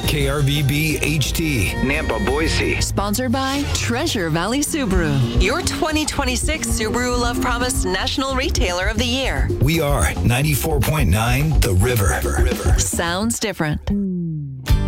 KRVB HT, Nampa, Boise. Sponsored by Treasure Valley Subaru, your 2026 Subaru Love Promise National Retailer of the Year. We are 94.9 The River. Sounds different.